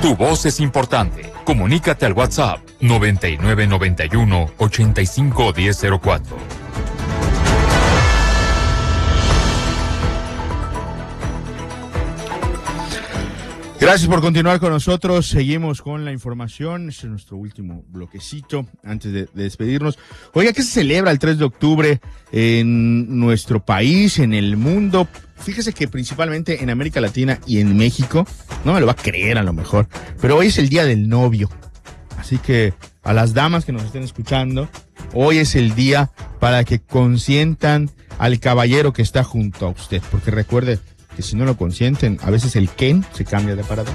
Tu voz es importante. Comunícate al WhatsApp 9991-851004. Gracias por continuar con nosotros. Seguimos con la información. Este es nuestro último bloquecito antes de despedirnos. Oiga, ¿qué se celebra el 3 de octubre en nuestro país, en el mundo? Fíjese que principalmente en América Latina y en México, no me lo va a creer a lo mejor, pero hoy es el Día del Novio. Así que a las damas que nos estén escuchando, hoy es el día para que consientan al caballero que está junto a usted. Porque recuerde que si no lo consienten, a veces el Ken se cambia de parador.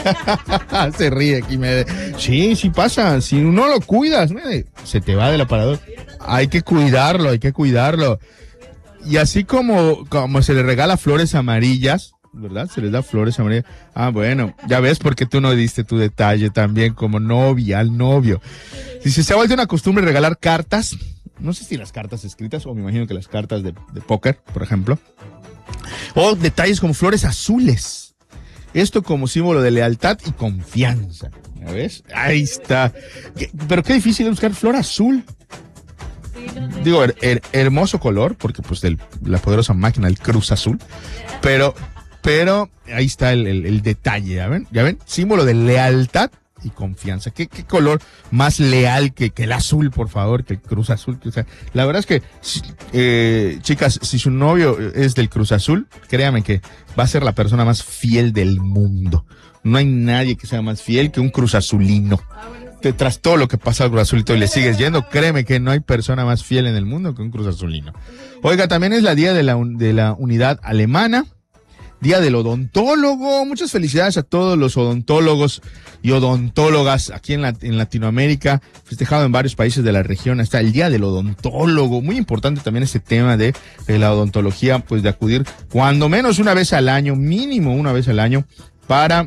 Se ríe aquí. Sí pasa. Si no lo cuidas, se te va del aparador. Hay que cuidarlo, hay que cuidarlo. Y así como se le regala flores amarillas, ¿verdad? Se les da flores amarillas. Ah, bueno, ya ves por qué tú no diste tu detalle también como novia al novio. Dice, se ha vuelto una costumbre regalar cartas. No sé si las cartas escritas, o me imagino que las cartas de póker, por ejemplo. O detalles como flores azules. Esto como símbolo de lealtad y confianza. ¿Ya ves? Ahí está. Pero qué difícil es buscar flor azul. Digo, hermoso color, porque pues la poderosa máquina, el Cruz Azul. Pero ahí está el detalle, ¿ya ven? ¿Ya ven? Símbolo de lealtad y confianza. ¿Qué color más leal que el azul, por favor, que el Cruz Azul? O sea, la verdad es que, chicas, si su novio es del Cruz Azul, créanme que va a ser la persona más fiel del mundo. No hay nadie que sea más fiel que un Cruz Azulino. Tras todo lo que pasa al Cruz Azulito y le sigues yendo, créeme que no hay persona más fiel en el mundo que un Cruz Azulino. Oiga, también es la día de la unidad alemana, día del odontólogo. Muchas felicidades a todos los odontólogos y odontólogas aquí en Latinoamérica, festejado en varios países de la región. Está el día del odontólogo, muy importante también este tema de la odontología, pues de acudir cuando menos una vez al año, mínimo una vez al año, para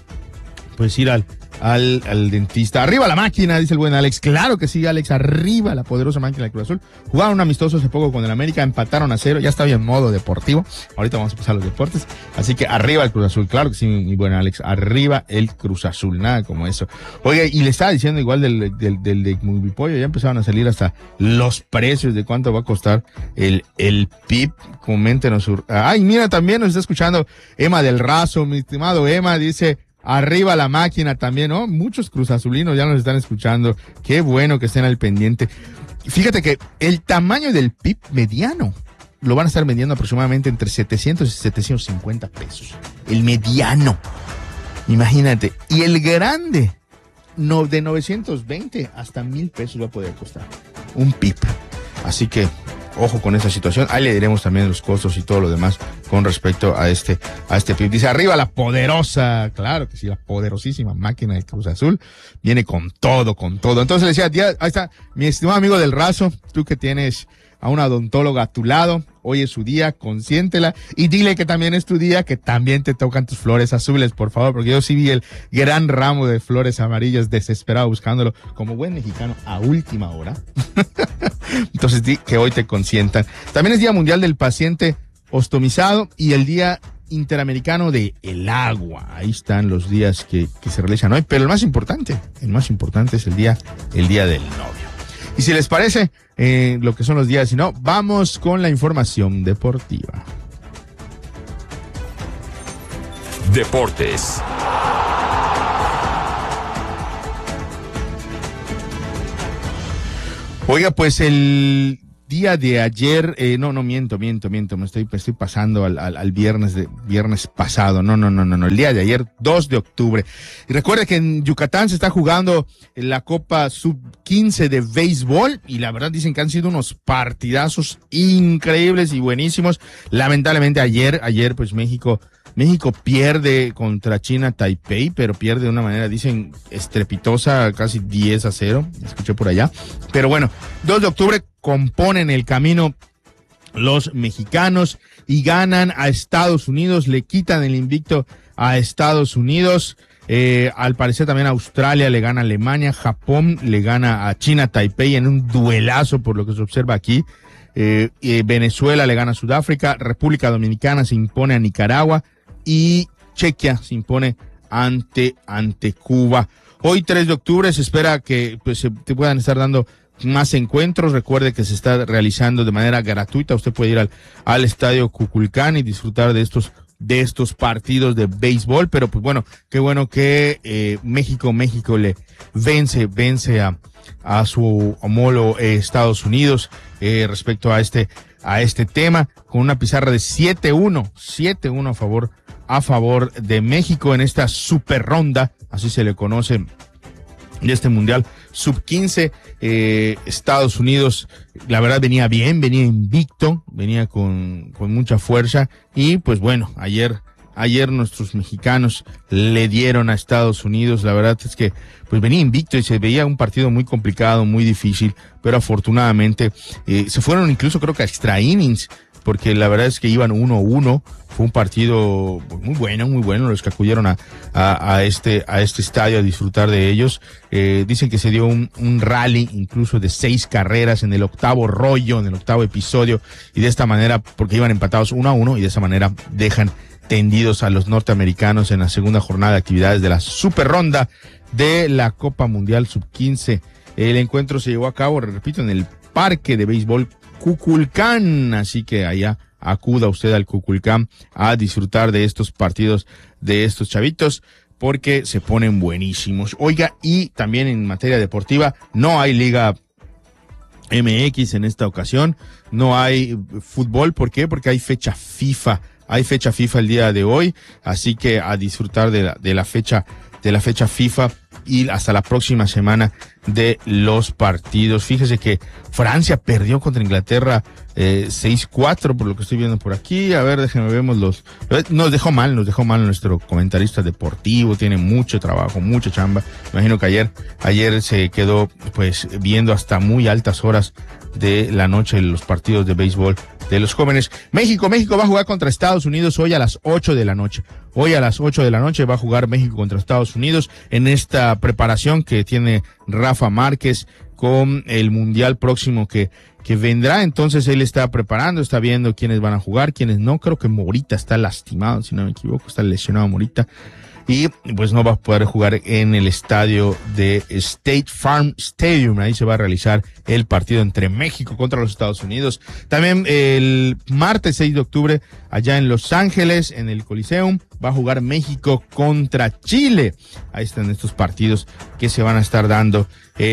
pues ir al dentista. Arriba la máquina, dice el buen Alex. Claro que sí, Alex, arriba la poderosa máquina del Cruz Azul. Jugaron un amistoso hace poco con el América, empataron a 0, ya está bien en modo deportivo. Ahorita vamos a pasar a los deportes. Así que arriba el Cruz Azul, claro que sí, mi buen Alex, arriba el Cruz Azul, nada como eso. Oye, y le estaba diciendo igual del de Movipollo, ya empezaron a salir hasta los precios de cuánto va a costar el PIB. Coméntenos. Ay, mira, también nos está escuchando Emma del Razo, mi estimado Emma, dice, arriba la máquina también, ¿no? Muchos cruzazulinos ya nos están escuchando. Qué bueno que estén al pendiente. Fíjate que el tamaño del PIB mediano lo van a estar vendiendo aproximadamente entre 700 y 750 pesos. El mediano. Imagínate. Y el grande, de 920 hasta 1,000 pesos va a poder costar. Un PIB. Así que ojo con esa situación. Ahí le diremos también los costos y todo lo demás con respecto a este PIB. Dice, arriba la poderosa, claro que sí, la poderosísima máquina de Cruz Azul. Viene con todo. Entonces le decía, tía, ahí está, mi estimado amigo del Razo, tú que tienes a una odontóloga a tu lado, hoy es su día, consiéntela y dile que también es tu día, que también te tocan tus flores azules, por favor, porque yo sí vi el gran ramo de flores amarillas desesperado buscándolo como buen mexicano a última hora. Entonces di que hoy te consientan. También es Día Mundial del Paciente Ostomizado y el Día Interamericano de el Agua. Ahí están los días que se realizan hoy, pero el más importante es el día del novio. Y si les parece lo que son los días, si no, vamos con la información deportiva. Deportes. Oiga, pues el día de ayer, miento, me estoy pasando al viernes pasado, no, el día de ayer, 2 de octubre. Y recuerde que en Yucatán se está jugando la Copa Sub-15 de béisbol, y la verdad dicen que han sido unos partidazos increíbles y buenísimos. Lamentablemente ayer pues México pierde contra China Taipei, pero pierde de una manera, dicen, estrepitosa, casi 10-0, escuché por allá. Pero bueno, 2 de octubre componen el camino los mexicanos y ganan a Estados Unidos, le quitan el invicto a Estados Unidos. Al parecer también Australia le gana a Alemania, Japón le gana a China Taipei en un duelazo por lo que se observa aquí. Venezuela le gana a Sudáfrica, República Dominicana se impone a Nicaragua y Chequia se impone ante Cuba. Hoy 3 de octubre se espera que pues se te puedan estar dando más encuentros. Recuerde que se está realizando de manera gratuita. Usted puede ir al estadio Cuculcán y disfrutar de estos partidos de béisbol, pero pues bueno, qué bueno que México le vence a su homólogo Estados Unidos respecto a este tema, con una pizarra de 7-1 a favor de México en esta super ronda, así se le conoce, de este mundial sub-15. Estados Unidos, la verdad, venía bien, venía invicto, venía con mucha fuerza, y pues bueno, ayer nuestros mexicanos le dieron a Estados Unidos. La verdad es que pues venía invicto y se veía un partido muy complicado, muy difícil, pero afortunadamente se fueron incluso, creo que a extra innings, porque la verdad es que iban 1-1. Fue un partido muy bueno, los que acudieron a este estadio a disfrutar de ellos. Dicen que se dio un rally incluso de 6 carreras en el octavo rollo, en el octavo episodio, y de esta manera, porque iban empatados 1-1, y de esa manera dejan tendidos a los norteamericanos en la segunda jornada de actividades de la super ronda de la Copa Mundial Sub-15. El encuentro se llevó a cabo, repito, en el Parque de Béisbol Cuculcán, así que allá acuda usted al Cuculcán a disfrutar de estos partidos de estos chavitos, porque se ponen buenísimos. Oiga, y también en materia deportiva, no hay Liga MX en esta ocasión, no hay fútbol. ¿Por qué? Porque hay fecha FIFA. Hay fecha FIFA el día de hoy, así que a disfrutar de la fecha FIFA y hasta la próxima semana de los partidos. Fíjese que Francia perdió contra Inglaterra 6-4, por lo que estoy viendo por aquí. A ver, déjenme vemos nos dejó mal nuestro comentarista deportivo. Tiene mucho trabajo, mucha chamba. Imagino que ayer se quedó pues viendo hasta muy altas horas de la noche los partidos de béisbol de los jóvenes. México va a jugar contra Estados Unidos hoy a las 8 de la noche. Hoy a las 8 de la noche va a jugar México contra Estados Unidos en esta preparación que tiene Rafa Márquez con el mundial próximo que vendrá. Entonces él está preparando, está viendo quiénes van a jugar, quiénes no. Creo que Morita está lastimado, si no me equivoco, está lesionado Morita, y pues no va a poder jugar en el estadio de State Farm Stadium. Ahí se va a realizar el partido entre México contra los Estados Unidos. También el martes 6 de octubre, allá en Los Ángeles, en el Coliseum, va a jugar México contra Chile. Ahí están estos partidos que se van a estar dando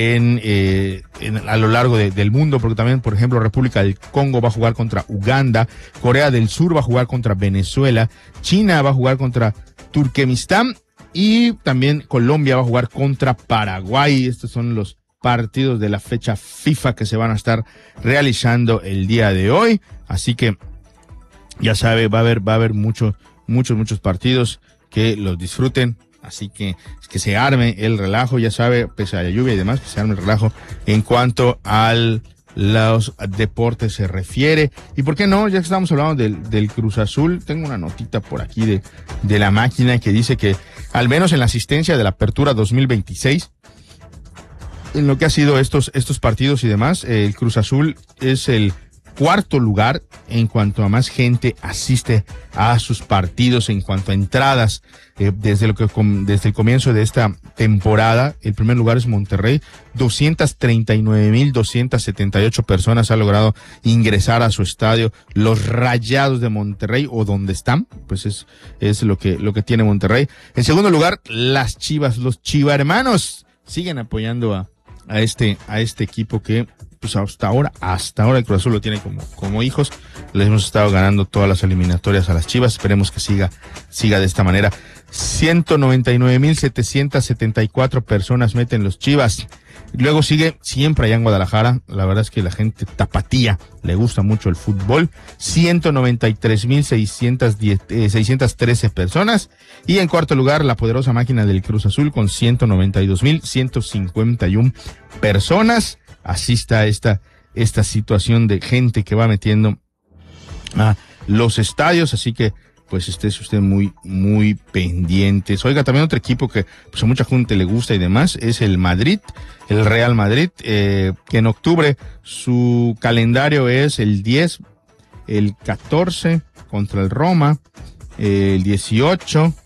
a lo largo del mundo, porque también, por ejemplo, República del Congo va a jugar contra Uganda, Corea del Sur va a jugar contra Venezuela, China va a jugar contra Turkmenistán, y también Colombia va a jugar contra Paraguay. Estos son los partidos de la fecha FIFA que se van a estar realizando el día de hoy. Así que ya sabe, va a haber muchos partidos, que los disfruten. Así que se arme el relajo, ya sabe, pese a la lluvia y demás, que se arme el relajo en cuanto al los deportes se refiere. Y por qué no, ya que estamos hablando del Cruz Azul, tengo una notita por aquí de la máquina que dice que al menos en la asistencia de la Apertura 2026, en lo que ha sido estos partidos y demás, el Cruz Azul es el cuarto lugar en cuanto a más gente asiste a sus partidos, en cuanto a entradas, desde el comienzo de esta temporada. El primer lugar es Monterrey, 239,278 personas ha logrado ingresar a su estadio. Los Rayados de Monterrey, o donde están, pues es lo que tiene Monterrey. En segundo lugar, las Chivas, los Chivarmanos siguen apoyando a este equipo que pues hasta ahora el Cruz Azul lo tiene como hijos. Les hemos estado ganando todas las eliminatorias a las Chivas. Esperemos que siga de esta manera. 199,774 personas meten los Chivas. Luego sigue siempre allá en Guadalajara. La verdad es que la gente tapatía le gusta mucho el fútbol. 193,613 personas. Y en cuarto lugar, la poderosa máquina del Cruz Azul con 192,151 personas. Así está esta situación de gente que va metiendo a los estadios, así que pues esté usted muy, muy pendientes. Oiga, también otro equipo que pues a mucha gente le gusta y demás es el Madrid, el Real Madrid, que en octubre su calendario es el 10, el 14 contra el Roma, el 18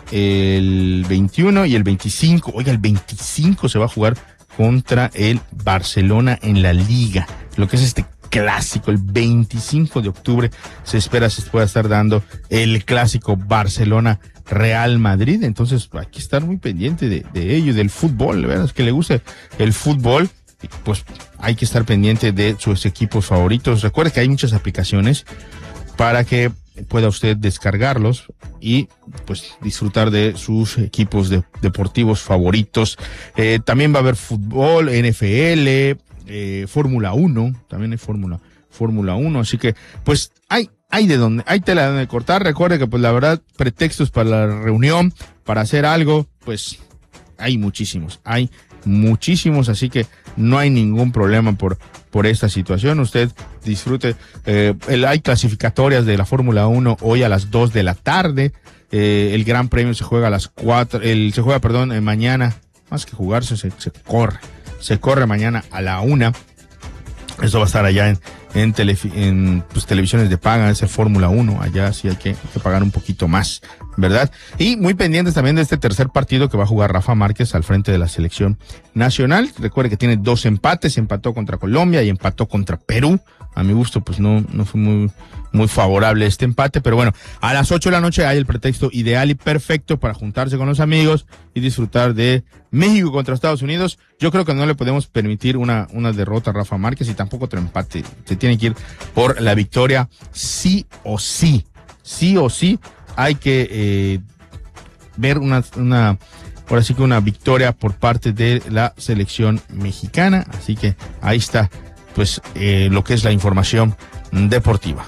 el 21 y el 25. Oiga, el 25 se va a jugar contra el Barcelona en la Liga. Lo que es este clásico, el 25 de octubre se espera se pueda estar dando el clásico Barcelona-Real Madrid. Entonces hay que estar muy pendiente de ello, del fútbol. La verdad es que le gusta el fútbol, pues hay que estar pendiente de sus equipos favoritos. Recuerde que hay muchas aplicaciones para que pueda usted descargarlos y pues disfrutar de sus equipos deportivos favoritos. También va a haber fútbol, NFL, Fórmula 1, también hay Fórmula 1, así que pues hay tela de donde cortar. Recuerde que pues la verdad, pretextos para la reunión, para hacer algo, pues hay muchísimos, así que no hay ningún problema por esta situación. Usted disfrute. Hay clasificatorias de la Fórmula 1 hoy a las 2 de la tarde. El Gran Premio se juega a las 4, mañana. Más que jugarse, se corre mañana a la 1. Esto va a estar allá en televisiones de paga, ese Fórmula 1. Allá sí hay que pagar un poquito más, ¿verdad? Y muy pendientes también de este tercer partido que va a jugar Rafa Márquez al frente de la selección nacional. Recuerde que tiene 2 empates, empató contra Colombia y empató contra Perú. A mi gusto, pues no fue muy favorable este empate, pero bueno, a las 8 de la noche hay el pretexto ideal y perfecto para juntarse con los amigos y disfrutar de México contra Estados Unidos. Yo creo que no le podemos permitir una derrota a Rafa Márquez y tampoco otro empate. Se tiene que ir por la victoria sí o sí. Sí o sí hay que ver ahora sí que una victoria por parte de la selección mexicana. Así que ahí está pues lo que es la información deportiva.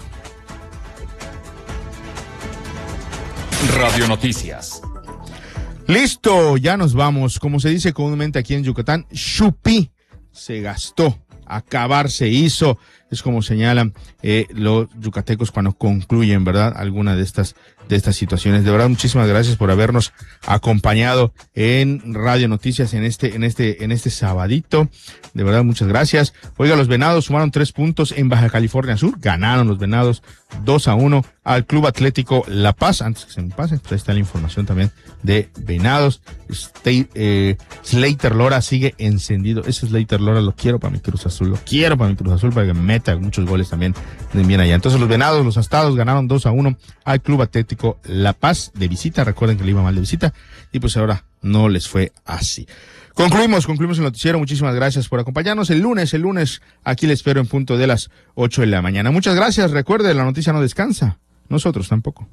Radio Noticias. Listo, ya nos vamos. Como se dice comúnmente aquí en Yucatán, chupí, se gastó, acabar se hizo. Es como señalan los yucatecos cuando concluyen, ¿verdad?, alguna de estas situaciones. De verdad, muchísimas gracias por habernos acompañado en Radio Noticias en este sabadito. De verdad, muchas gracias. Oiga, los Venados sumaron 3 puntos en Baja California Sur. Ganaron los Venados 2-1 al Club Atlético La Paz. Antes que se me pase, pues ahí está la información también de Venados. Slater Lora sigue encendido. Ese Slater Lora lo quiero para mi Cruz Azul. Para que meta muchos goles también bien allá. Entonces los Venados, los Astados ganaron 2-1 al Club Atlético La Paz de visita. Recuerden que le iba mal de visita y pues ahora no les fue así. Concluimos el noticiero. Muchísimas gracias por acompañarnos. El lunes aquí les espero en punto de las 8 de la mañana. Muchas gracias. Recuerde, la noticia no descansa. Nosotros tampoco.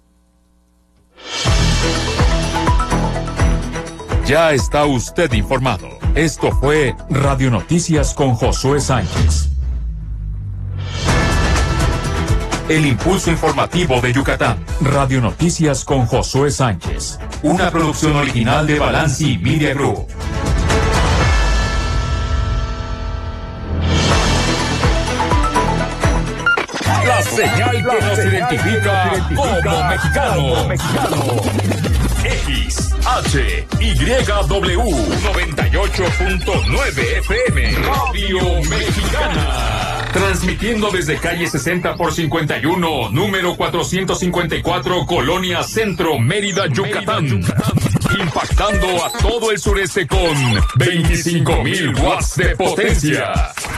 Ya está usted informado. Esto fue Radio Noticias con Josué Sánchez. El impulso informativo de Yucatán. Radio Noticias con Josué Sánchez. Una producción original de Balanci Media Group. La señal que nos identifica como mexicanos. XHYW 98.9 FM. Radio Mexicana. Transmitiendo desde calle 60 por 51, número 454, Colonia Centro, Mérida, Yucatán. Impactando a todo el sureste con 25,000 watts de potencia.